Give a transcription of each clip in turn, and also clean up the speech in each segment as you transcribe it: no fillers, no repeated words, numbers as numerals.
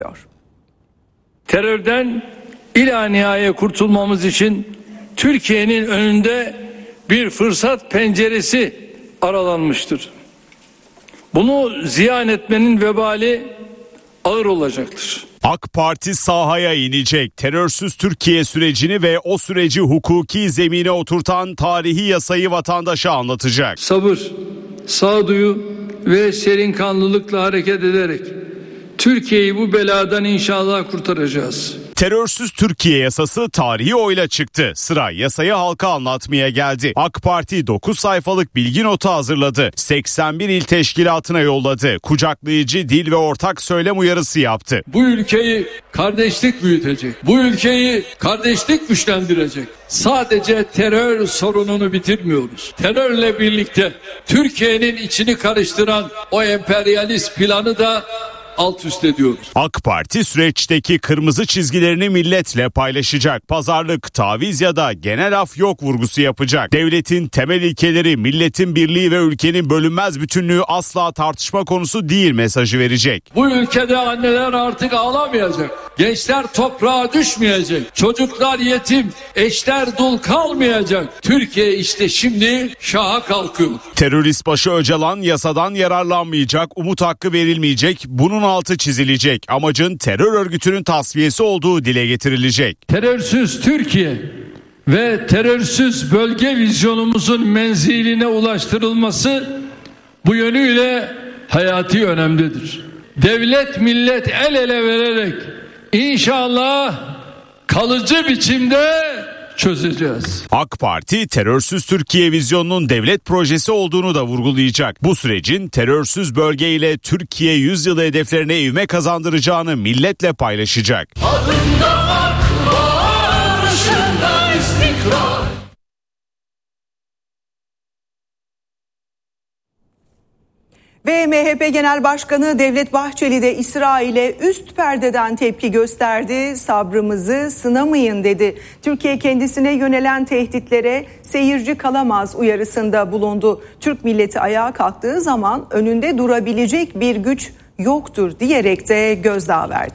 Terörden ilanihaye kurtulmamız için Türkiye'nin önünde bir fırsat penceresi aralanmıştır. Bunu ziyan etmenin vebali ağır olacaktır. AK Parti sahaya inecek. Terörsüz Türkiye sürecini ve o süreci hukuki zemine oturtan tarihi yasayı vatandaşa anlatacak. Sabır, sağduyu ve serinkanlılıkla hareket ederek Türkiye'yi bu beladan inşallah kurtaracağız. Terörsüz Türkiye yasası tarihi oyla çıktı. Sıra yasayı halka anlatmaya geldi. AK Parti 9 sayfalık bilgi notu hazırladı. 81 il teşkilatına yolladı. Kucaklayıcı dil ve ortak söylem uyarısı yaptı. Bu ülkeyi kardeşlik büyütecek. Bu ülkeyi kardeşlik güçlendirecek. Sadece terör sorununu bitirmiyoruz. Terörle birlikte Türkiye'nin içini karıştıran o emperyalist planı da alt üst ediyoruz. AK Parti süreçteki kırmızı çizgilerini milletle paylaşacak. Pazarlık, taviz ya da genel af yok vurgusu yapacak. Devletin temel ilkeleri, milletin birliği ve ülkenin bölünmez bütünlüğü asla tartışma konusu değil mesajı verecek. Bu ülkede anneler artık ağlamayacak. Gençler toprağa düşmeyecek. Çocuklar yetim, eşler dul kalmayacak. Türkiye işte şimdi şaha kalkıyor. Terörist başı Öcalan yasadan yararlanmayacak, umut hakkı verilmeyecek. Bunun altı çizilecek. Amacın terör örgütünün tasfiyesi olduğu dile getirilecek. Terörsüz Türkiye ve terörsüz bölge vizyonumuzun menziline ulaştırılması bu yönüyle hayati önemlidir. Devlet millet el ele vererek İnşallah kalıcı biçimde çözeceğiz. AK Parti terörsüz Türkiye vizyonunun devlet projesi olduğunu da vurgulayacak. Bu sürecin terörsüz bölgeyle Türkiye 100 yılı hedeflerine ivme kazandıracağını milletle paylaşacak. Adında akıl var, ışığında istikrar. Ve MHP Genel Başkanı Devlet Bahçeli de İsrail'e üst perdeden tepki gösterdi. Sabrımızı sınamayın dedi. Türkiye kendisine yönelen tehditlere seyirci kalamaz uyarısında bulundu. Türk milleti ayağa kalktığı zaman önünde durabilecek bir güç yoktur diyerek de gözdağı verdi.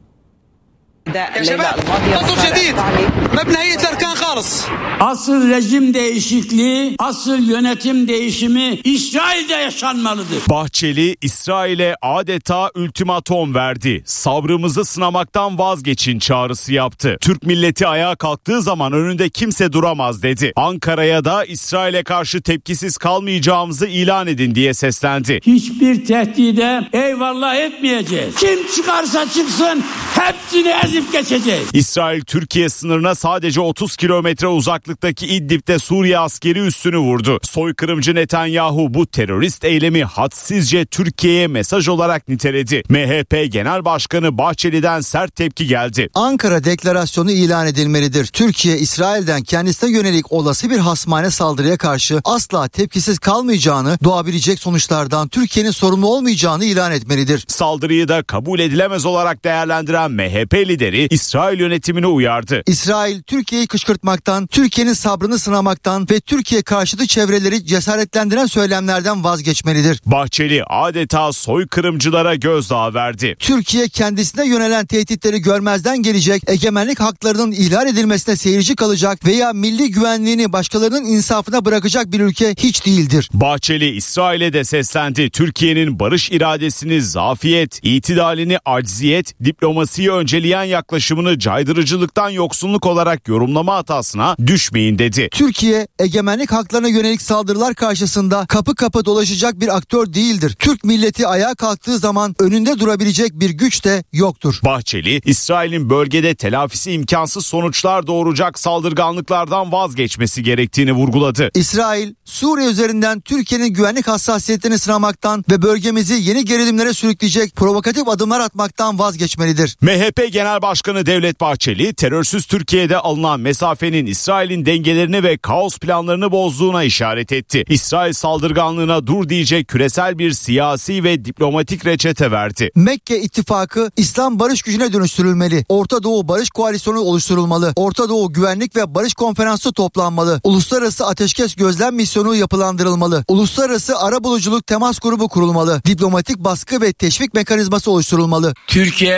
Asıl rejim değişikliği, asıl yönetim değişimi İsrail'de yaşanmalıdır. Bahçeli İsrail'e adeta ultimatom verdi. Sabrımızı sınamaktan vazgeçin çağrısı yaptı. Türk milleti ayağa kalktığı zaman önünde kimse duramaz dedi. Ankara'ya da İsrail'e karşı tepkisiz kalmayacağımızı ilan edin diye seslendi. Hiçbir tehdide eyvallah etmeyeceğiz. Kim çıkarsa çıksın hepsini ezip geçeceğiz. İsrail Türkiye sınırına sadece 30 kilometre uzaklıktaki İdlib'de Suriye askeri üssünü vurdu. Soykırımcı Netanyahu bu terörist eylemi hadsizce Türkiye'ye mesaj olarak niteledi. MHP Genel Başkanı Bahçeli'den sert tepki geldi. Ankara deklarasyonu ilan edilmelidir. Türkiye İsrail'den kendisine yönelik olası bir hasmane saldırıya karşı asla tepkisiz kalmayacağını, doğabilecek sonuçlardan Türkiye'nin sorumlu olmayacağını ilan etmelidir. Saldırıyı da kabul edilemez olarak değerlendiren MHP lideri İsrail yönetimini uyardı. İsrail Türkiye'yi kışkırtmaktan, Türkiye'nin sabrını sınamaktan ve Türkiye karşıtı çevreleri cesaretlendiren söylemlerden vazgeçmelidir. Bahçeli adeta soykırımcılara gözdağı verdi. Türkiye kendisine yönelen tehditleri görmezden gelecek, egemenlik haklarının ihlal edilmesine seyirci kalacak veya milli güvenliğini başkalarının insafına bırakacak bir ülke hiç değildir. Bahçeli İsrail'e de seslendi. Türkiye'nin barış iradesini zafiyet, itidalini acziyet, diplomasiyi önceleyen yaklaşımını caydırıcılıktan yoksunluk olarak yorumlama hatasına düşmeyin dedi. Türkiye egemenlik haklarına yönelik saldırılar karşısında kapı kapı dolaşacak bir aktör değildir. Türk milleti ayağa kalktığı zaman önünde durabilecek bir güç de yoktur. Bahçeli, İsrail'in bölgede telafisi imkansız sonuçlar doğuracak saldırganlıklardan vazgeçmesi gerektiğini vurguladı. İsrail, Suriye üzerinden Türkiye'nin güvenlik hassasiyetlerini sınamaktan ve bölgemizi yeni gerilimlere sürükleyecek provokatif adımlar atmaktan vazgeçmelidir. MHP Genel Başkanı Devlet Bahçeli, terörsüz Türkiye'de alınan mesafenin İsrail'in dengelerini ve kaos planlarını bozduğuna işaret etti. İsrail saldırganlığına dur diyecek küresel bir siyasi ve diplomatik reçete verdi. Mekke ittifakı İslam barış gücüne dönüştürülmeli. Orta Doğu Barış Koalisyonu oluşturulmalı. Orta Doğu Güvenlik ve Barış Konferansı toplanmalı. Uluslararası Ateşkes Gözlem Misyonu yapılandırılmalı. Uluslararası Arabuluculuk Temas Grubu kurulmalı. Diplomatik baskı ve teşvik mekanizması oluşturulmalı. Türkiye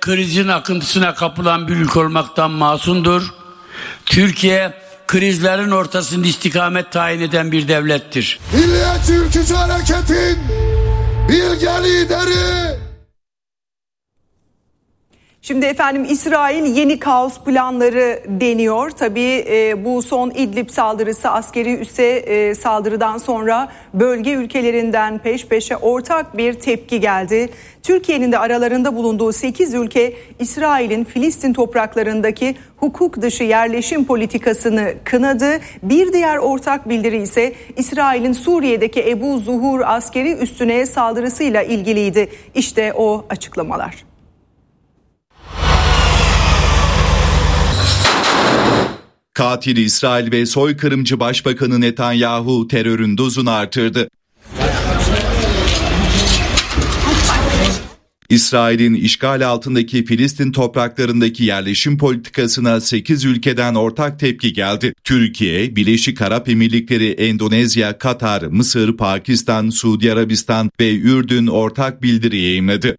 krizin akıntısına kapılan bir ülke olmaktan masumdur. Türkiye krizlerin ortasında istikamet tayin eden bir devlettir. Milliyetçi Ülkücü Hareket'in bilge lideri. Şimdi efendim İsrail yeni kaos planları deniyor. Tabii bu son İdlib saldırısı, askeri üsse saldırıdan sonra bölge ülkelerinden peş peşe ortak bir tepki geldi. Türkiye'nin de aralarında bulunduğu 8 ülke İsrail'in Filistin topraklarındaki hukuk dışı yerleşim politikasını kınadı. Bir diğer ortak bildiri ise İsrail'in Suriye'deki Ebu Zuhur askeri üssüne saldırısıyla ilgiliydi. İşte o açıklamalar. Katil İsrail ve soykırımcı Başbakanı Netanyahu terörün dozunu artırdı. İsrail'in işgal altındaki Filistin topraklarındaki yerleşim politikasına 8 ülkeden ortak tepki geldi. Türkiye, Birleşik Arap Emirlikleri, Endonezya, Katar, Mısır, Pakistan, Suudi Arabistan ve Ürdün ortak bildiri yayımladı.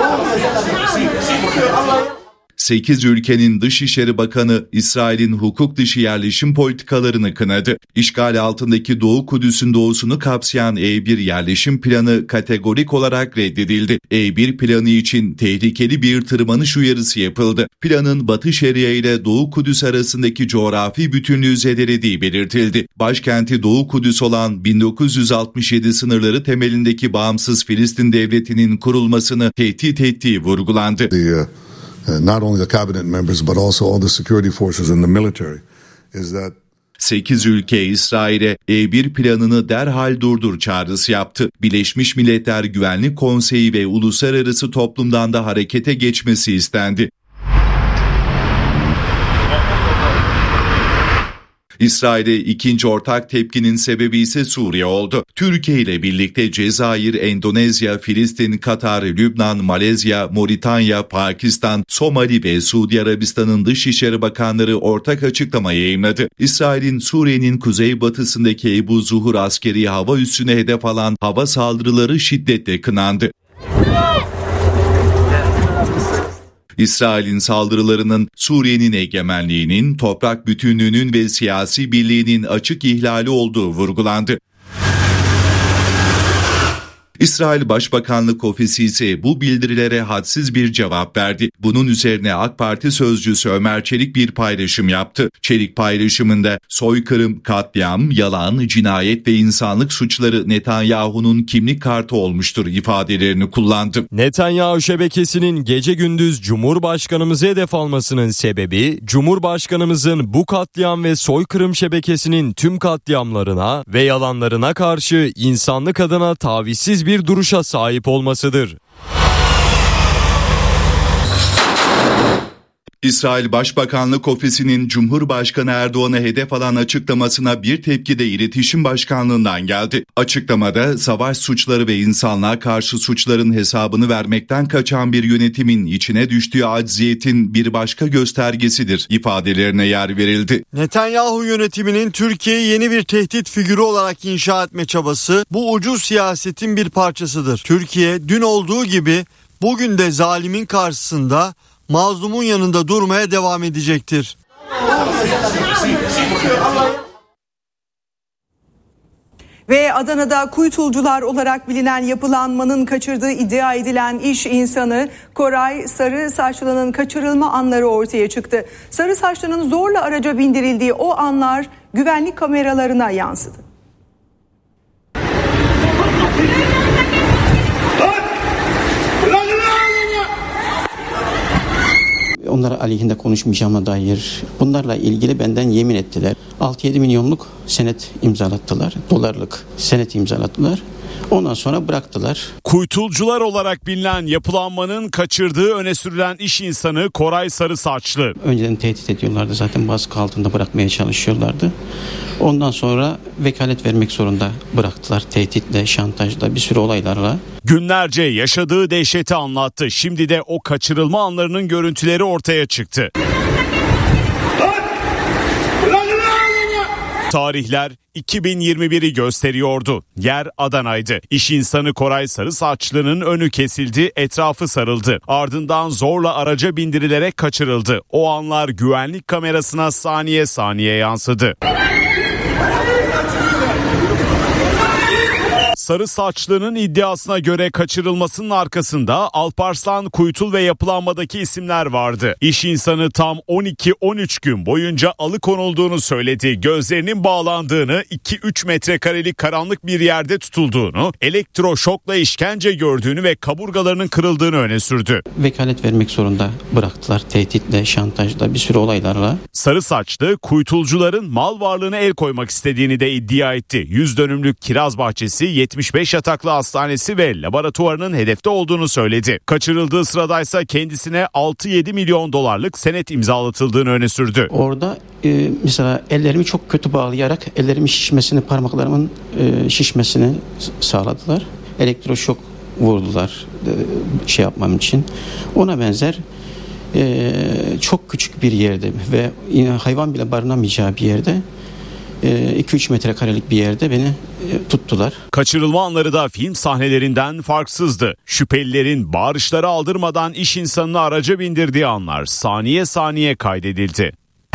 8 ülkenin Dışişleri Bakanı İsrail'in hukuk dışı yerleşim politikalarını kınadı. İşgal altındaki Doğu Kudüs'ün doğusunu kapsayan E1 yerleşim planı kategorik olarak reddedildi. E1 planı için tehlikeli bir tırmanış uyarısı yapıldı. Planın Batı Şeria ile Doğu Kudüs arasındaki coğrafi bütünlüğü zedelediği belirtildi. Başkenti Doğu Kudüs olan 1967 sınırları temelindeki bağımsız Filistin devletinin kurulmasını tehdit ettiği vurgulandı. Not only the cabinet members but also all the security forces and the military is that 8 ülke İsrail'e E1 planını derhal durdur çağrısı yaptı. Birleşmiş Milletler Güvenlik Konseyi ve uluslararası toplumdan da harekete geçmesi istendi. İsrail'e ikinci ortak tepkinin sebebi ise Suriye oldu. Türkiye ile birlikte Cezayir, Endonezya, Filistin, Katar, Lübnan, Malezya, Moritanya, Pakistan, Somali ve Suudi Arabistan'ın Dışişleri Bakanları ortak açıklama yayımladı. İsrail'in Suriye'nin kuzeybatısındaki Ebu Zuhur askeri hava üssüne hedef alan hava saldırıları şiddetle kınandı. İsrail'in saldırılarının Suriye'nin egemenliğinin, toprak bütünlüğünün ve siyasi birliğinin açık ihlali olduğu vurgulandı. İsrail Başbakanlık Ofisi ise bu bildirilere hadsiz bir cevap verdi. Bunun üzerine AK Parti sözcüsü Ömer Çelik bir paylaşım yaptı. Çelik paylaşımında soykırım, katliam, yalan, cinayet ve insanlık suçları Netanyahu'nun kimlik kartı olmuştur ifadelerini kullandı. Netanyahu şebekesinin gece gündüz Cumhurbaşkanımızı hedef almasının sebebi, Cumhurbaşkanımızın bu katliam ve soykırım şebekesinin tüm katliamlarına ve yalanlarına karşı insanlık adına tavizsiz bir duruşa sahip olmasıdır. İsrail Başbakanlık Ofisi'nin Cumhurbaşkanı Erdoğan'ı hedef alan açıklamasına bir tepki de İletişim Başkanlığı'ndan geldi. Açıklamada savaş suçları ve insanlığa karşı suçların hesabını vermekten kaçan bir yönetimin içine düştüğü acziyetin bir başka göstergesidir ifadelerine yer verildi. Netanyahu yönetiminin Türkiye'yi yeni bir tehdit figürü olarak inşa etme çabası bu ucuz siyasetin bir parçasıdır. Türkiye dün olduğu gibi bugün de zalimin karşısında mazlumun yanında durmaya devam edecektir. Ve Adana'da kuytulcular olarak bilinen yapılanmanın kaçırdığı iddia edilen iş insanı Koray Sarı Saçlı'nın kaçırılma anları ortaya çıktı. Sarı Saçlı'nın zorla araca bindirildiği o anlar güvenlik kameralarına yansıdı. Onlara aleyhinde konuşmayacağıma dair bunlarla ilgili benden yemin ettiler. 6-7 milyonluk senet imzalattılar. Dolarlık senet imzalattılar. Ondan sonra bıraktılar. Kuytulcular olarak bilinen yapılanmanın kaçırdığı öne sürülen iş insanı Koray Sarı Saçlı. Önceden tehdit ediyorlardı, zaten baskı altında bırakmaya çalışıyorlardı. Ondan sonra vekalet vermek zorunda bıraktılar, tehditle, şantajla, bir sürü olaylarla. Günlerce yaşadığı dehşeti anlattı. Şimdi de o kaçırılma anlarının görüntüleri ortaya çıktı. Tarihler 2021'i gösteriyordu. Yer Adana'ydı. İş insanı Koray Sarısaçlı'nın önü kesildi, etrafı sarıldı. Ardından zorla araca bindirilerek kaçırıldı. O anlar güvenlik kamerasına saniye saniye yansıdı. Sarısaçlı'nın iddiasına göre kaçırılmasının arkasında Alparslan, Kuytul ve yapılanmadaki isimler vardı. İş insanı tam 12-13 gün boyunca alıkonulduğunu söyledi. Gözlerinin bağlandığını, 2-3 metrekarelik karanlık bir yerde tutulduğunu, elektroşokla işkence gördüğünü ve kaburgalarının kırıldığını öne sürdü. Vekalet vermek zorunda bıraktılar. Tehditle, şantajla, bir sürü olaylarla. Sarısaçlı, kuytulcuların mal varlığına el koymak istediğini de iddia etti. 100 dönümlük kiraz bahçesi, 75 yataklı hastanesi ve laboratuvarının hedefte olduğunu söyledi. Kaçırıldığı sıradaysa kendisine 6-7 milyon dolarlık senet imzalatıldığını öne sürdü. Orada mesela ellerimi çok kötü bağlayarak ellerimin şişmesini, parmaklarımın şişmesini sağladılar. Elektroşok vurdular yapmam için. Ona benzer çok küçük bir yerde ve hayvan bile barınamayacağı bir yerde 2-3 metrekarelik bir yerde beni tuttular. Kaçırılma anları da film sahnelerinden farksızdı. Şüphelilerin bağırışları aldırmadan iş insanını araca bindirdiği anlar saniye saniye kaydedildi.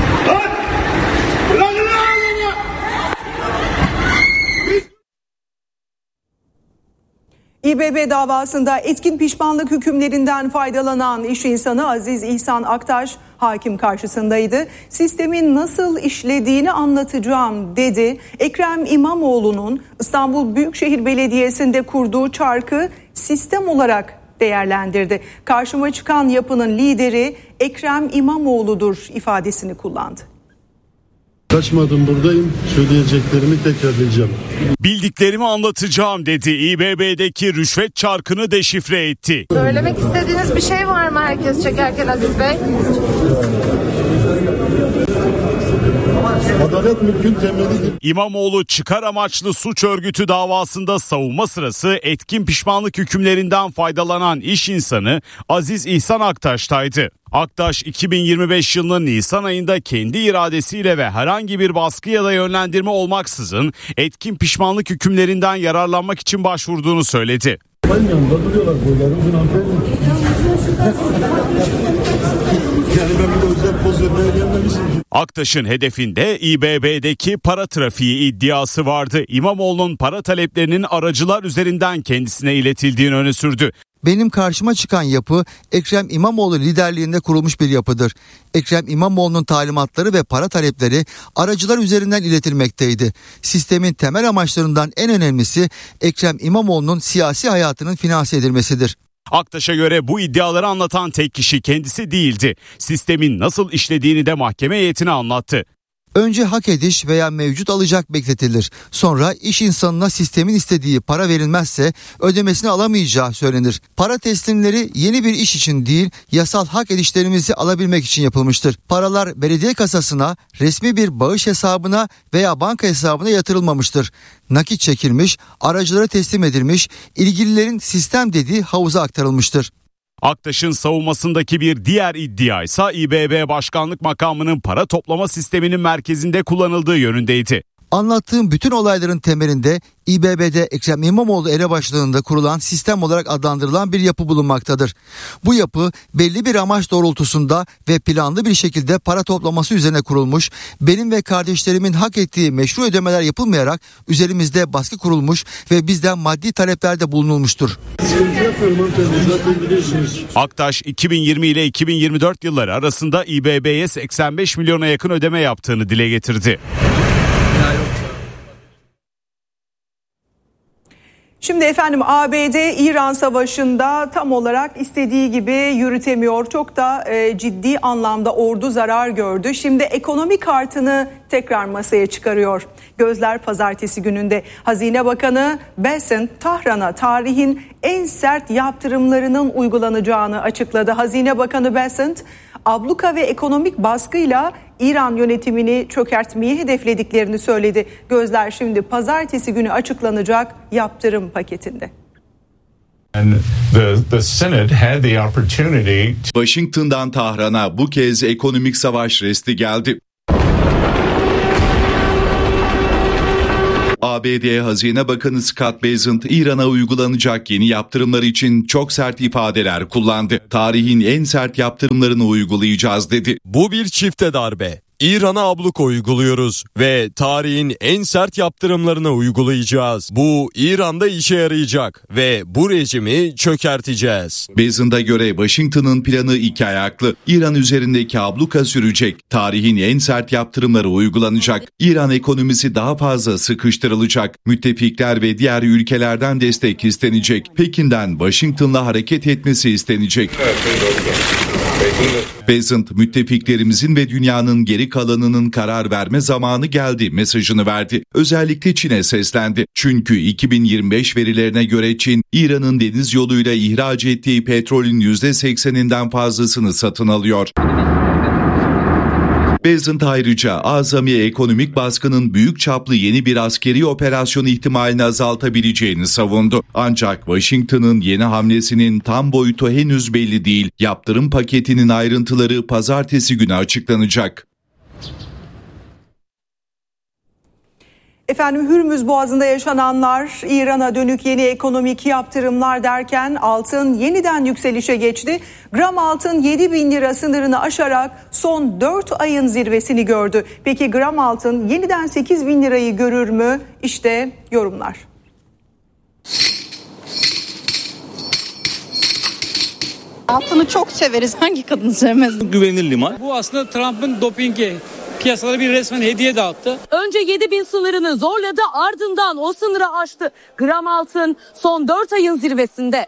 İBB davasında etkin pişmanlık hükümlerinden faydalanan iş insanı Aziz İhsan Aktaş hakim karşısındaydı. Sistemin nasıl işlediğini anlatacağım dedi. Ekrem İmamoğlu'nun İstanbul Büyükşehir Belediyesi'nde kurduğu çarkı sistem olarak değerlendirdi. Karşıma çıkan yapının lideri Ekrem İmamoğlu'dur ifadesini kullandı. Kaçmadım, buradayım. Söyleyeceklerimi tekrarlayacağım. Bildiklerimi anlatacağım dedi. İBB'deki rüşvet çarkını deşifre etti. Söylemek istediğiniz bir şey var mı herkes çekerken Aziz Bey? Adalet mülkün temelidir. İmamoğlu çıkar amaçlı suç örgütü davasında savunma sırası etkin pişmanlık hükümlerinden faydalanan iş insanı Aziz İhsan Aktaş'taydı. Aktaş 2025 yılının Nisan ayında kendi iradesiyle ve herhangi bir baskı ya da yönlendirme olmaksızın etkin pişmanlık hükümlerinden yararlanmak için başvurduğunu söyledi. Aktaş'ın hedefinde İBB'deki para trafiği iddiası vardı. İmamoğlu'nun para taleplerinin aracılar üzerinden kendisine iletildiğini öne sürdü. Benim karşıma çıkan yapı Ekrem İmamoğlu liderliğinde kurulmuş bir yapıdır. Ekrem İmamoğlu'nun talimatları ve para talepleri aracılar üzerinden iletilmekteydi. Sistemin temel amaçlarından en önemlisi Ekrem İmamoğlu'nun siyasi hayatının finanse edilmesidir. Aktaş'a göre bu iddiaları anlatan tek kişi kendisi değildi. Sistemin nasıl işlediğini de mahkeme heyetine anlattı. Önce hak ediş veya mevcut alacak bekletilir. Sonra iş insanına sistemin istediği para verilmezse ödemesini alamayacağı söylenir. Para teslimleri yeni bir iş için değil, yasal hak edişlerimizi alabilmek için yapılmıştır. Paralar belediye kasasına, resmi bir bağış hesabına veya banka hesabına yatırılmamıştır. Nakit çekilmiş, aracılara teslim edilmiş, ilgililerin sistem dediği havuza aktarılmıştır. Aktaş'ın savunmasındaki bir diğer iddia ise İBB başkanlık makamının para toplama sisteminin merkezinde kullanıldığı yönündeydi. Anlattığım bütün olayların temelinde İBB'de Ekrem İmamoğlu elebaşlığında kurulan sistem olarak adlandırılan bir yapı bulunmaktadır. Bu yapı belli bir amaç doğrultusunda ve planlı bir şekilde para toplaması üzerine kurulmuş, benim ve kardeşlerimin hak ettiği meşru ödemeler yapılmayarak üzerimizde baskı kurulmuş ve bizden maddi taleplerde bulunulmuştur. Aktaş 2020 ile 2024 yılları arasında İBB'ye 85 milyona yakın ödeme yaptığını dile getirdi. Şimdi efendim ABD İran Savaşı'nda tam olarak istediği gibi yürütemiyor. Çok da ciddi anlamda ordu zarar gördü. Şimdi ekonomi kartını tekrar masaya çıkarıyor. Gözler pazartesi gününde. Hazine Bakanı Bessent Tahran'a tarihin en sert yaptırımlarının uygulanacağını açıkladı. Hazine Bakanı Bessent, abluka ve ekonomik baskıyla İran yönetimini çökertmeyi hedeflediklerini söyledi. Gözler şimdi pazartesi günü açıklanacak yaptırım paketinde. Washington'dan Tahran'a bu kez ekonomik savaş resti geldi. ABD Hazine Bakanı Scott Bessent, İran'a uygulanacak yeni yaptırımlar için çok sert ifadeler kullandı. Tarihin en sert yaptırımlarını uygulayacağız dedi. Bu bir çifte darbe. İran'a abluka uyguluyoruz ve tarihin en sert yaptırımlarını uygulayacağız. Bu İran'da işe yarayacak ve bu rejimi çökerteceğiz. Bessent'a göre Washington'ın planı iki ayaklı. İran üzerindeki abluka sürecek. Tarihin en sert yaptırımları uygulanacak. İran ekonomisi daha fazla sıkıştırılacak. Müttefikler ve diğer ülkelerden destek istenecek. Pekin'den Washington'la hareket etmesi istenecek. Bessent, müttefiklerimizin ve dünyanın geri kalanının karar verme zamanı geldi mesajını verdi. Özellikle Çin'e seslendi. Çünkü 2025 verilerine göre Çin, İran'ın deniz yoluyla ihraç ettiği petrolün %80'inden fazlasını satın alıyor. Bessent ayrıca azami ekonomik baskının büyük çaplı yeni bir askeri operasyon ihtimalini azaltabileceğini savundu. Ancak Washington'ın yeni hamlesinin tam boyutu henüz belli değil. Yaptırım paketinin ayrıntıları pazartesi günü açıklanacak. Efendim, Hürmüz Boğazı'nda yaşananlar, İran'a dönük yeni ekonomik yaptırımlar derken altın yeniden yükselişe geçti. Gram altın 7.000 lira sınırını aşarak son 4 ayın zirvesini gördü. Peki gram altın yeniden 8.000 lirayı görür mü? İşte yorumlar. Altını çok severiz. Hangi kadın sevmez? Güvenilir liman. Bu aslında Trump'ın dopingi. Piyasalara bir resmen hediye dağıttı. Önce 7.000 sınırını zorladı, ardından o sınırı aştı. Gram altın son 4 ayın zirvesinde.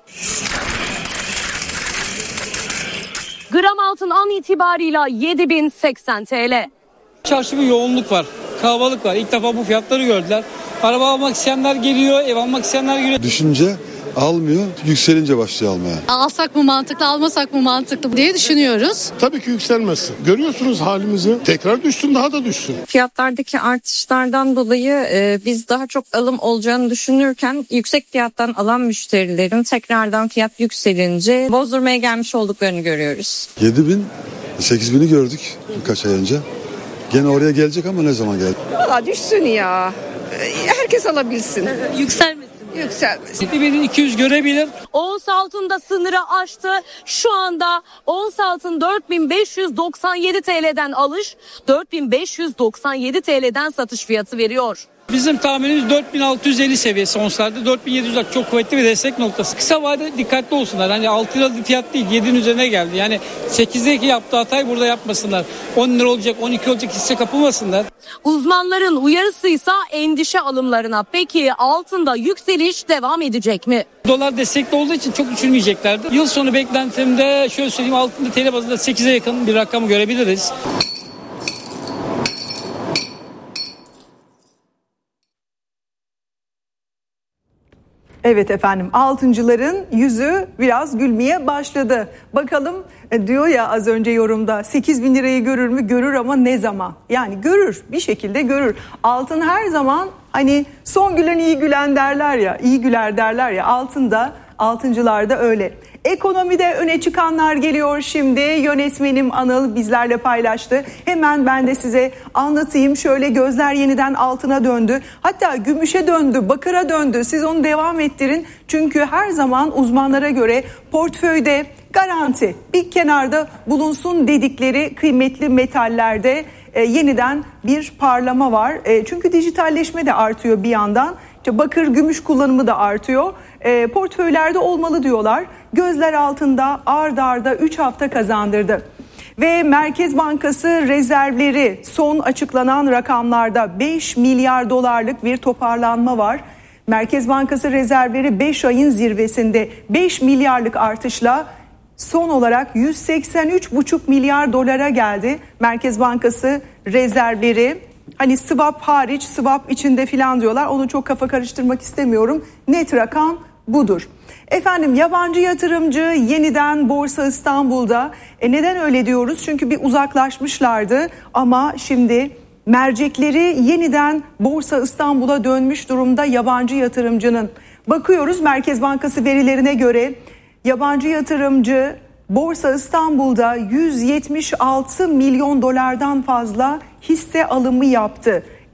Gram altın an itibarıyla 7.080 TL. Çarşı bir yoğunluk var, kalabalık var. İlk defa bu fiyatları gördüler. Araba almak isteyenler geliyor, ev almak isteyenler geliyor. Düşünce almıyor, yükselince başlıyor almaya. Alsak mı mantıklı, almasak mı mantıklı diye düşünüyoruz. Tabii ki yükselmesin. Görüyorsunuz halimizi. Tekrar düşsün, daha da düşsün. Fiyatlardaki artışlardan dolayı biz daha çok alım olacağını düşünürken yüksek fiyattan alan müşterilerin tekrardan fiyat yükselince bozdurmaya gelmiş olduklarını görüyoruz. 7.000, 8.000'i gördük birkaç ay önce. Gene oraya gelecek ama ne zaman gelecek? Valla düşsün ya. Herkes alabilsin. Yükselmesin. Yükselmesin. 7.200 görebilir. Ons altında sınırı aştı. Şu anda ons altın 4.597 TL'den alış, 4.597 TL'den satış fiyatı veriyor. Bizim tahminimiz 4.650 seviyesi onslarda. 4.700 çok kuvvetli bir destek noktası. Kısa vadede dikkatli olsunlar. Hani 6 liralık fiyat değil, 7'nin üzerine geldi. Yani 8'deki yaptığı hatayı burada yapmasınlar. 10 lira olacak, 12 olacak hisse kapılmasınlar. Uzmanların uyarısıysa endişe alımlarına. Peki altında yükseliş devam edecek mi? Dolar destekli olduğu için çok düşürmeyeceklerdi. Yıl sonu beklentimde şöyle söyleyeyim, altında TL bazında 8'e yakın bir rakamı görebiliriz. Evet efendim, altıncıların yüzü biraz gülmeye başladı. Bakalım, diyor ya az önce yorumda, 8.000 lirayı görür mü? Görür ama ne zaman? Yani görür, bir şekilde görür. Altın her zaman hani son gülen iyi gülen derler ya, iyi güler derler ya, altıncılarda öyle. Ekonomide öne çıkanlar geliyor şimdi. Yönetmenim Anıl bizlerle paylaştı. Hemen ben de size anlatayım. Şöyle gözler yeniden altına döndü. Hatta gümüşe döndü, bakıra döndü. Siz onu devam ettirin. Çünkü her zaman uzmanlara göre portföyde garanti bir kenarda bulunsun dedikleri kıymetli metallerde yeniden bir parlama var. Çünkü dijitalleşme de artıyor bir yandan. İşte bakır, gümüş kullanımı da artıyor. Portföylerde olmalı diyorlar. Gözler altında ard arda 3 hafta kazandırdı. Ve Merkez Bankası rezervleri son açıklanan rakamlarda 5 milyar dolarlık bir toparlanma var. Merkez Bankası rezervleri 5 ayın zirvesinde 5 milyarlık artışla son olarak 183,5 milyar dolara geldi. Merkez Bankası rezervleri, hani swap hariç, swap içinde filan diyorlar. Onu çok kafa karıştırmak istemiyorum. Net rakam budur. Efendim, yabancı yatırımcı yeniden Borsa İstanbul'da. Neden öyle diyoruz? Çünkü bir uzaklaşmışlardı ama şimdi mercekleri yeniden Borsa İstanbul'a dönmüş durumda yabancı yatırımcının. Bakıyoruz Merkez Bankası verilerine göre yabancı yatırımcı Borsa İstanbul'da 176 milyon dolardan fazla hisse alımı yaptı.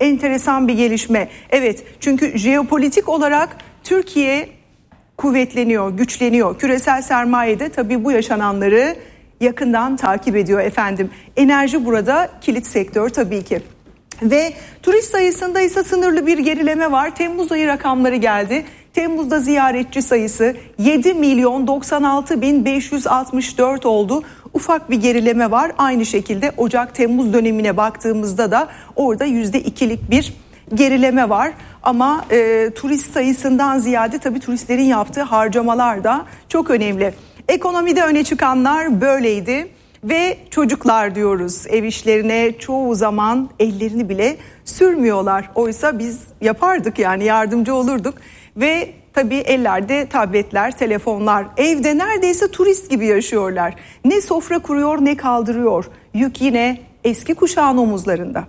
Enteresan bir gelişme. Evet, çünkü jeopolitik olarak Türkiye kuvvetleniyor, güçleniyor. Küresel sermaye de tabii bu yaşananları yakından takip ediyor efendim. Enerji burada kilit sektör tabii ki. Ve turist sayısında ise sınırlı bir gerileme var. Temmuz ayı rakamları geldi. Temmuz'da ziyaretçi sayısı 7.096.564 oldu. Ufak bir gerileme var. Aynı şekilde Ocak-Temmuz dönemine baktığımızda da orada %2'lik bir gerileme var. Ama turist sayısından ziyade tabii turistlerin yaptığı harcamalar da çok önemli. Ekonomide öne çıkanlar böyleydi. Ve çocuklar diyoruz, ev işlerine çoğu zaman ellerini bile sürmüyorlar. Oysa biz yapardık, yani yardımcı olurduk. Ve tabii ellerde tabletler, telefonlar, evde neredeyse turist gibi yaşıyorlar. Ne sofra kuruyor ne kaldırıyor. Yük yine eski kuşağın omuzlarında.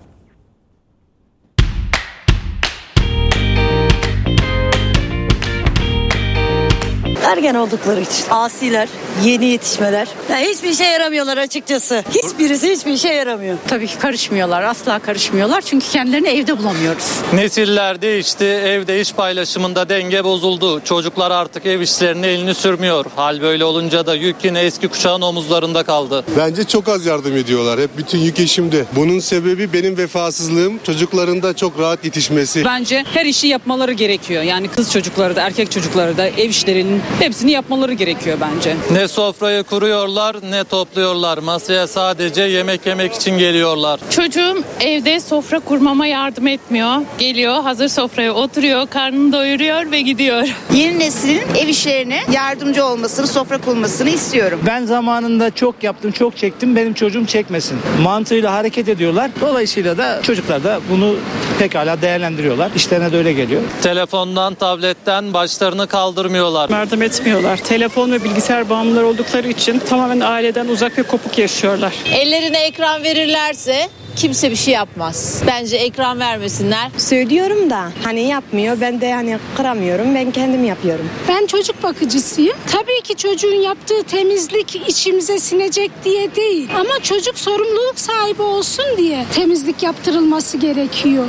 Ergen oldukları için. Asiler, yeni yetişmeler. Yani hiçbir işe yaramıyorlar açıkçası. Hiçbirisi hiçbir işe yaramıyor. Tabii ki karışmıyorlar. Asla karışmıyorlar. Çünkü kendilerini evde bulamıyoruz. Nesiller değişti. Evde iş paylaşımında denge bozuldu. Çocuklar artık ev işlerine elini sürmüyor. Hal böyle olunca da yük yine eski kuşağın omuzlarında kaldı. Bence çok az yardım ediyorlar. Hep bütün yük eşimde. Bunun sebebi benim vefasızlığım. Çocukların da çok rahat yetişmesi. Bence her işi yapmaları gerekiyor. Yani kız çocukları da erkek çocukları da ev işlerinin hepsini yapmaları gerekiyor bence. Ne sofrayı kuruyorlar ne topluyorlar. Masaya sadece yemek yemek için geliyorlar. Çocuğum evde sofra kurmama yardım etmiyor. Geliyor, hazır sofraya oturuyor, karnını doyuruyor ve gidiyor. Yeni neslin ev işlerine yardımcı olmasını, sofra kurmasını istiyorum. Ben zamanında çok yaptım, çok çektim. Benim çocuğum çekmesin mantığıyla hareket ediyorlar. Dolayısıyla da çocuklar da bunu pekala değerlendiriyorlar. İşlerine de öyle geliyor. Telefondan, tabletten başlarını kaldırmıyorlar. Yardım etmiyorlar. Telefon ve bilgisayar bağımlıları oldukları için tamamen aileden uzak ve kopuk yaşıyorlar. Ellerine ekran verirlerse kimse bir şey yapmaz. Bence ekran vermesinler. Söylüyorum da hani yapmıyor. Ben de hani kıramıyorum. Ben kendim yapıyorum. Ben çocuk bakıcısıyım. Tabii ki çocuğun yaptığı temizlik içimize sinecek diye değil. Ama çocuk sorumluluk sahibi olsun diye temizlik yaptırılması gerekiyor.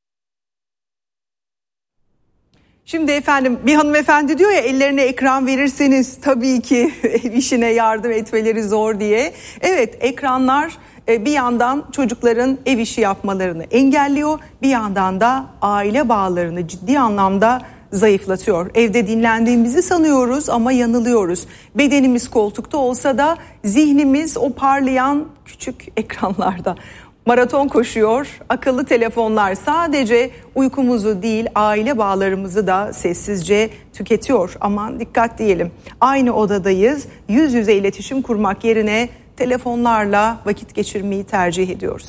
Şimdi efendim bir hanımefendi diyor ya, ellerine ekran verirseniz tabii ki ev işine yardım etmeleri zor diye. Evet, ekranlar bir yandan çocukların ev işi yapmalarını engelliyor, bir yandan da aile bağlarını ciddi anlamda zayıflatıyor. Evde dinlendiğimizi sanıyoruz ama yanılıyoruz. Bedenimiz koltukta olsa da zihnimiz o parlayan küçük ekranlarda. Maraton koşuyor, akıllı telefonlar sadece uykumuzu değil aile bağlarımızı da sessizce tüketiyor. Aman dikkat diyelim. Aynı odadayız, yüz yüze iletişim kurmak yerine telefonlarla vakit geçirmeyi tercih ediyoruz.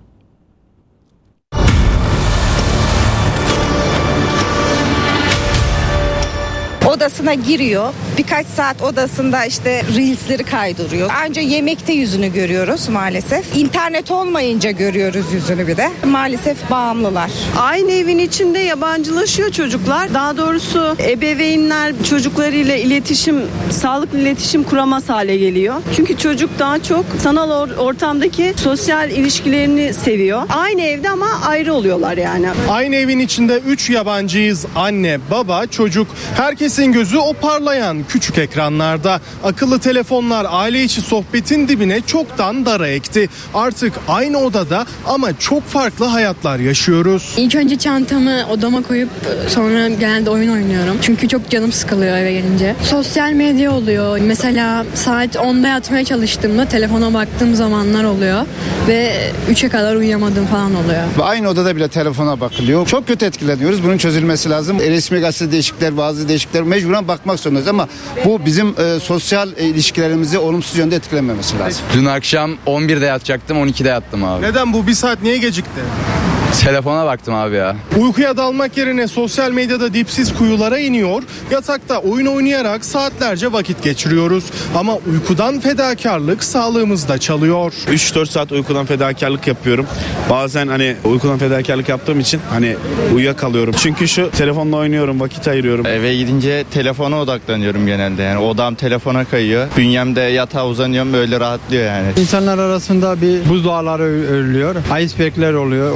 Odasına giriyor. Birkaç saat odasında işte reelsleri kaydırıyor. Anca yemekte yüzünü görüyoruz maalesef. İnternet olmayınca görüyoruz yüzünü bir de. Maalesef bağımlılar. Aynı evin içinde yabancılaşıyor çocuklar. Daha doğrusu ebeveynler çocuklarıyla sağlıklı iletişim kuramaz hale geliyor. Çünkü çocuk daha çok sanal ortamdaki sosyal ilişkilerini seviyor. Aynı evde ama ayrı oluyorlar yani. Aynı evin içinde 3 yabancıyız. Anne, baba, çocuk. Herkesin gözü o parlayan küçük ekranlarda. Akıllı telefonlar aile içi sohbetin dibine çoktan dara ekti. Artık aynı odada ama çok farklı hayatlar yaşıyoruz. İlk önce çantamı odama koyup sonra genelde oyun oynuyorum. Çünkü çok canım sıkılıyor eve gelince. Sosyal medya oluyor. Mesela saat 10'da yatmaya çalıştığımda telefona baktığım zamanlar oluyor. Ve 3'e kadar uyuyamadım falan oluyor. Aynı odada bile telefona bakılıyor. Çok kötü etkileniyoruz. Bunun çözülmesi lazım. Resmi gazete değişiklikler, bazı değişiklikler mecburen bakmak zorundayız ama bu bizim sosyal ilişkilerimizi olumsuz yönde etkilememesi lazım. Dün akşam 11'de yatacaktım, 12'de yattım abi. Neden bu bir saat niye gecikti? Telefona baktım abi ya. Uykuya dalmak yerine sosyal medyada dipsiz kuyulara iniyor, yatakta oyun oynayarak saatlerce vakit geçiriyoruz. Ama uykudan fedakarlık sağlığımızda çalıyor. 3-4 saat uykudan fedakarlık yapıyorum. Bazen hani uykudan fedakarlık yaptığım için hani uyuyakalıyorum. Çünkü şu telefonla oynuyorum, vakit ayırıyorum. Eve gidince telefona odaklanıyorum genelde. Yani odam telefona kayıyor. Bünyemde yatağa uzanıyorum, böyle rahatlıyor yani. İnsanlar arasında bir buzdağları örülüyor. Icebergler oluşuyor.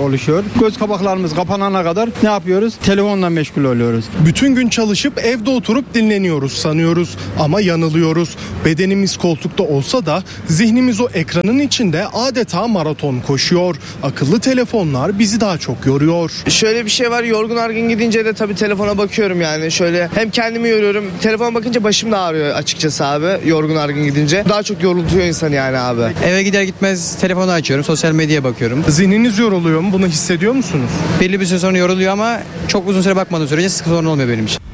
Göz kapaklarımız kapanana kadar ne yapıyoruz? Telefonla meşgul oluyoruz. Bütün gün çalışıp evde oturup dinleniyoruz sanıyoruz ama yanılıyoruz. Bedenimiz koltukta olsa da zihnimiz o ekranın içinde adeta maraton koşuyor. Akıllı telefonlar bizi daha çok yoruyor. Şöyle bir şey var, yorgun argın gidince de tabii telefona bakıyorum yani. Şöyle hem kendimi yoruyorum, telefona bakınca başım da ağrıyor açıkçası abi, yorgun argın gidince. Daha çok yorultuyor insanı yani abi. Eve gider gitmez telefonu açıyorum, sosyal medyaya bakıyorum. Zihniniz yoruluyor mu? Bunu hissediyor musunuz? Belli bir süre sonra yoruluyor ama çok uzun süre bakmadığım sürece sıkıntı sorun olmuyor benim için.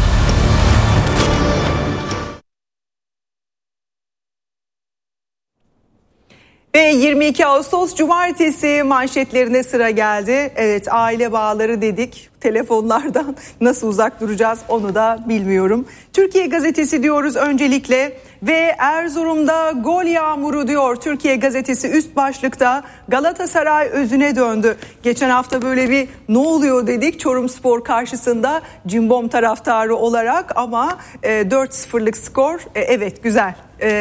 Ve 22 Ağustos Cumartesi manşetlerine sıra geldi. Evet, aile bağları dedik. Telefonlardan nasıl uzak duracağız onu da bilmiyorum. Türkiye Gazetesi diyoruz öncelikle ve Erzurum'da gol yağmuru diyor. Türkiye Gazetesi üst başlıkta Galatasaray özüne döndü. Geçen hafta böyle bir ne oluyor dedik Çorumspor karşısında Cimbom taraftarı olarak ama 4-0'lık skor evet güzel.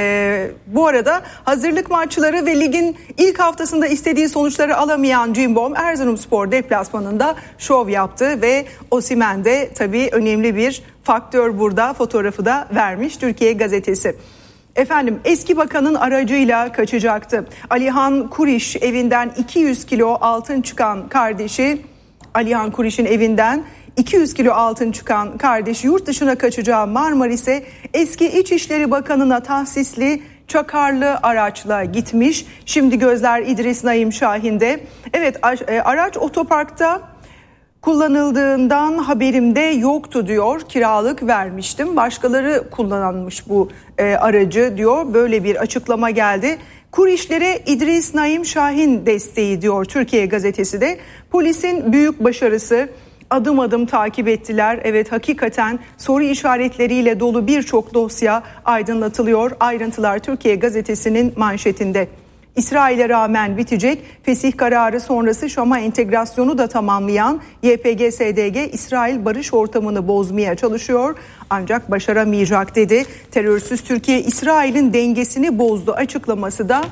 Bu arada hazırlık maçları ve ligin ilk haftasında istediği sonuçları alamayan Cimbom Erzurumspor deplasmanında şov yaptı ve Osimhen de tabii önemli bir faktör burada, fotoğrafı da vermiş Türkiye Gazetesi. Efendim, eski bakanın aracıyla kaçacaktı. Alihan Kuriş evinden 200 kilo altın çıkan kardeşi, Alihan Kuriş'in evinden 200 kilo altın çıkan kardeş yurt dışına kaçacağı Marmaris'e eski İçişleri Bakanı'na tahsisli çakarlı araçla gitmiş. Şimdi gözler İdris Naim Şahin'de. Evet, araç otoparkta kullanıldığından haberimde yoktu diyor. Kiralık vermiştim. Başkaları kullanmış bu aracı diyor. Böyle bir açıklama geldi. Kurişlere İdris Naim Şahin desteği diyor Türkiye Gazetesi de. Polisin büyük başarısı. Adım adım takip ettiler. Evet, hakikaten soru işaretleriyle dolu birçok dosya aydınlatılıyor. Ayrıntılar Türkiye Gazetesi'nin manşetinde. İsrail'e rağmen bitecek fesih kararı sonrası Şam'a entegrasyonu da tamamlayan YPG-SDG İsrail barış ortamını bozmaya çalışıyor ancak başaramayacak dedi. Terörsüz Türkiye İsrail'in dengesini bozdu açıklaması da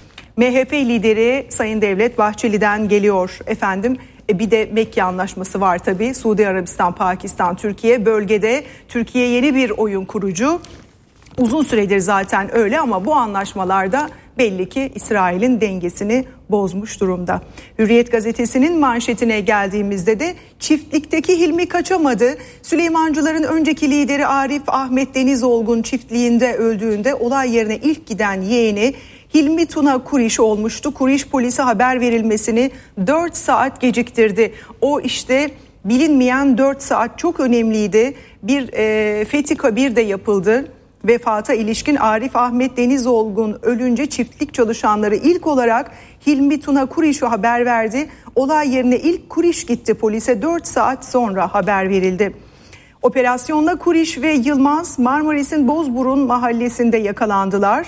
MHP lideri Sayın Devlet Bahçeli'den geliyor efendim. Bir de Mekke Anlaşması var tabii. Suudi Arabistan, Pakistan, Türkiye bölgede Türkiye yeni bir oyun kurucu. Uzun süredir zaten öyle ama bu anlaşmalarda belli ki İsrail'in dengesini bozmuş durumda. Hürriyet gazetesinin manşetine geldiğimizde de çiftlikteki Hilmi kaçamadı. Süleymancıların önceki lideri Arif Ahmet Denizolgun çiftliğinde öldüğünde olay yerine ilk giden yeğeni Hilmi Tuna Kuriş olmuştu. Kuriş polise haber verilmesini 4 saat geciktirdi. O işte bilinmeyen 4 saat çok önemliydi. Bir Fethi Kabir de yapıldı. Vefata ilişkin Arif Ahmet Denizolgun ölünce çiftlik çalışanları ilk olarak Hilmi Tuna Kuriş'e haber verdi. Olay yerine ilk Kuriş gitti, polise 4 saat sonra haber verildi. Operasyonla Kuriş ve Yılmaz Marmaris'in Bozburun mahallesinde yakalandılar.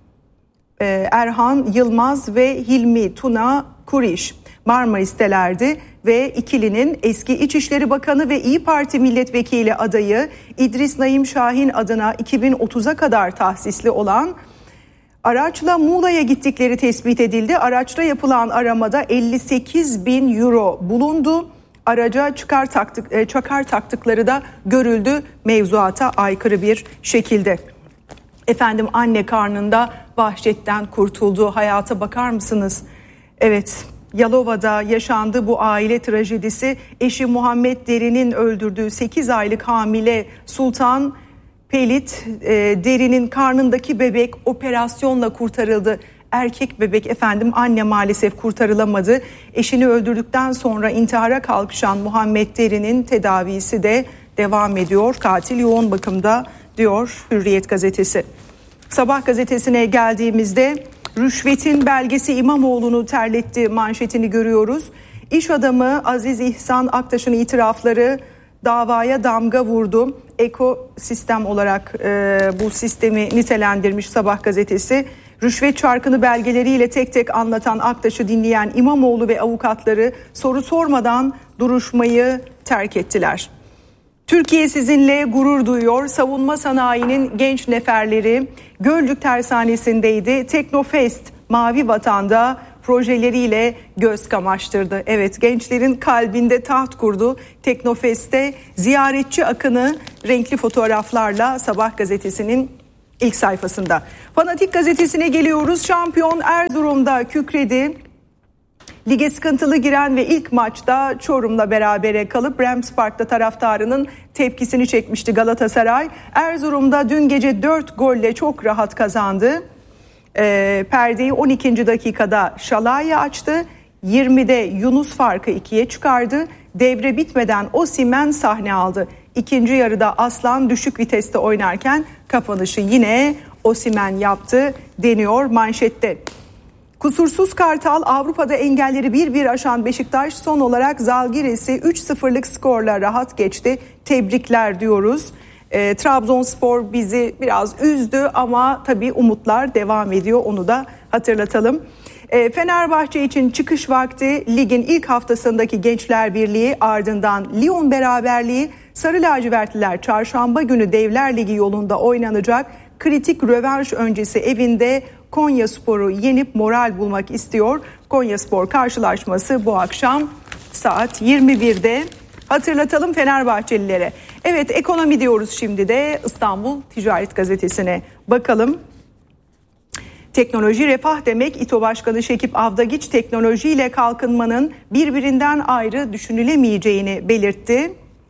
Erhan Yılmaz ve Hilmi Tuna Kuriş Marmaris'telerdi ve ikilinin eski İçişleri Bakanı ve İYİ Parti milletvekili adayı İdris Naim Şahin adına 2030'a kadar tahsisli olan araçla Muğla'ya gittikleri tespit edildi. Araçta yapılan aramada 58.000 euro bulundu. Araca çakar taktıkları da görüldü mevzuata aykırı bir şekilde. Efendim, anne karnında vahşetten kurtuldu. Hayata bakar mısınız? Evet, Yalova'da yaşandı bu aile trajedisi. Eşi Muhammed Derin'in öldürdüğü 8 aylık hamile Sultan Pelit Derin'in karnındaki bebek operasyonla kurtarıldı. Erkek bebek efendim, anne maalesef kurtarılamadı. Eşini öldürdükten sonra intihara kalkışan Muhammed Derin'in tedavisi de devam ediyor. Katil yoğun bakımda diyor Hürriyet gazetesi. Sabah gazetesine geldiğimizde rüşvetin belgesi İmamoğlu'nu terletti manşetini görüyoruz. İş adamı Aziz İhsan Aktaş'ın itirafları davaya damga vurdu. Ekosistem olarak bu sistemi nitelendirmiş Sabah gazetesi. Rüşvet çarkını belgeleriyle tek tek anlatan Aktaş'ı dinleyen İmamoğlu ve avukatları soru sormadan duruşmayı terk ettiler. Türkiye sizinle gurur duyuyor. Savunma sanayinin genç neferleri Gölcük Tersanesi'ndeydi. Teknofest Mavi Vatan'da projeleriyle göz kamaştırdı. Evet, gençlerin kalbinde taht kurdu. Teknofest'te ziyaretçi akını renkli fotoğraflarla Sabah gazetesinin ilk sayfasında. Fanatik gazetesine geliyoruz. Şampiyon Erzurum'da kükredi. Lige sıkıntılı giren ve ilk maçta Çorum'la berabere kalıp Remspark'ta taraftarının tepkisini çekmişti Galatasaray. Erzurum'da dün gece 4 golle çok rahat kazandı. Perdeyi 12. dakikada Şalai açtı. 20'de Yunus farkı 2'ye çıkardı. Devre bitmeden Osimhen sahne aldı. İkinci yarıda Aslan düşük viteste oynarken kapanışı yine Osimhen yaptı deniyor manşette. Kusursuz Kartal, Avrupa'da engelleri 1-1 aşan Beşiktaş son olarak Zalgiris'i 3-0'lık skorla rahat geçti. Tebrikler diyoruz. Trabzonspor bizi biraz üzdü ama tabii umutlar devam ediyor, onu da hatırlatalım. Fenerbahçe için çıkış vakti, ligin ilk haftasındaki Gençler Birliği, ardından Lyon beraberliği. Sarı lacivertliler çarşamba günü Devler Ligi yolunda oynanacak kritik rövanş öncesi evinde Konyaspor'u yenip moral bulmak istiyor. Konyaspor karşılaşması bu akşam saat 21'de. Hatırlatalım Fenerbahçelilere. Evet, ekonomi diyoruz şimdi de. İstanbul Ticaret Gazetesi'ne bakalım. Teknoloji refah demek. İTO Başkanı Şekip Avdagiç teknolojiyle kalkınmanın birbirinden ayrı düşünülemeyeceğini belirtti.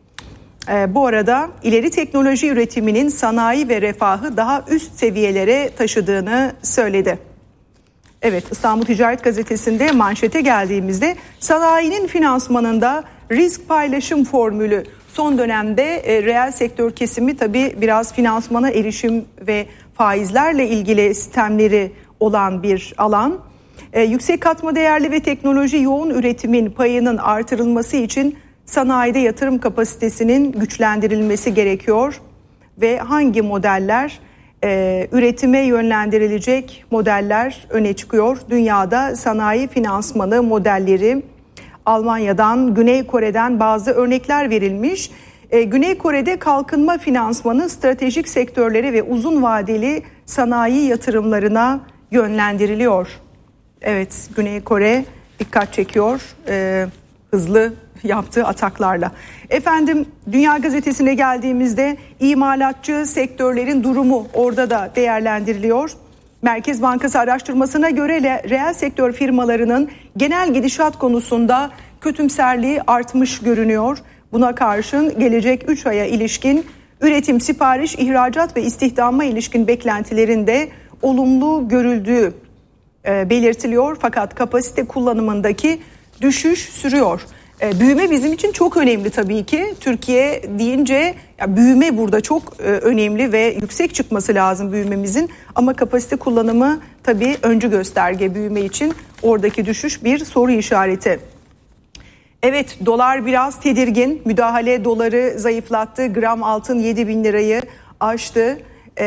Bu arada ileri teknoloji üretiminin sanayi ve refahı daha üst seviyelere taşıdığını söyledi. Evet, İstanbul Ticaret Gazetesi'nde manşete geldiğimizde sanayinin finansmanında risk paylaşım formülü son dönemde reel sektör kesimi tabii biraz finansmana erişim ve faizlerle ilgili sistemleri olan bir alan. Yüksek katma değerli ve teknoloji yoğun üretimin payının artırılması için sanayide yatırım kapasitesinin güçlendirilmesi gerekiyor ve hangi modeller üretime yönlendirilecek modeller öne çıkıyor. Dünyada sanayi finansmanı modelleri Almanya'dan, Güney Kore'den bazı örnekler verilmiş. Güney Kore'de kalkınma finansmanı stratejik sektörlere ve uzun vadeli sanayi yatırımlarına yönlendiriliyor. Evet, Güney Kore dikkat çekiyor hızlı yaptığı ataklarla. Efendim, Dünya Gazetesi'ne geldiğimizde imalatçı sektörlerin durumu orada da değerlendiriliyor. Merkez Bankası araştırmasına göre reel sektör firmalarının genel gidişat konusunda kötümserliği artmış görünüyor. Buna karşın gelecek 3 aya ilişkin üretim, sipariş, ihracat ve istihdama ilişkin beklentilerinde olumlu görüldüğü belirtiliyor. Fakat kapasite kullanımındaki düşüş sürüyor. Büyüme bizim için çok önemli tabii ki. Türkiye deyince büyüme burada çok önemli ve yüksek çıkması lazım büyümemizin. Ama kapasite kullanımı tabii öncü gösterge büyüme için. Oradaki düşüş bir soru işareti. Evet, dolar biraz tedirgin. Müdahale doları zayıflattı. Gram altın 7.000 lirayı aştı.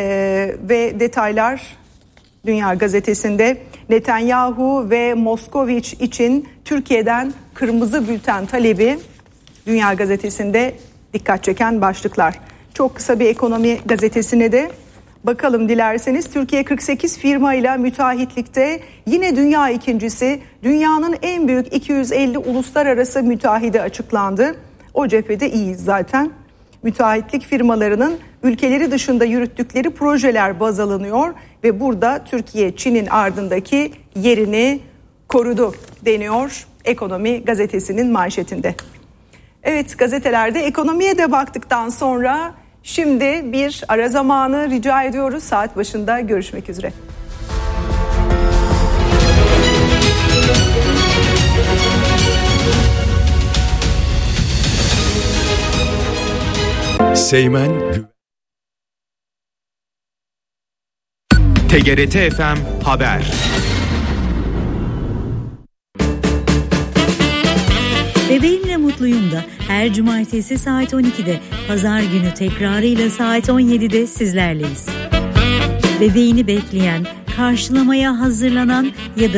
Ve detaylar Dünya Gazetesi'nde. Netanyahu ve Moskoviç için Türkiye'den kırmızı bülten talebi Dünya Gazetesi'nde dikkat çeken başlıklar. Çok kısa bir ekonomi gazetesine de bakalım dilerseniz. Türkiye 48 firmayla müteahhitlikte yine dünya ikincisi. Dünyanın en büyük 250 uluslararası müteahhidi açıklandı. O cephede iyiyiz zaten. Müteahhitlik firmalarının ülkeleri dışında yürüttükleri projeler baz alınıyor ve burada Türkiye Çin'in ardındaki yerini korudu deniyor Ekonomi Gazetesi'nin manşetinde. Evet, gazetelerde ekonomiye de baktıktan sonra şimdi bir ara zamanı rica ediyoruz. Saat başında görüşmek üzere. Seymen TGRT FM Haber. Bebeğimle Mutluyum da her cumartesi saat 12'de, pazar günü tekrarıyla saat 17'de sizlerleyiz. Bebeğini bekleyen, karşılamaya hazırlanan ya da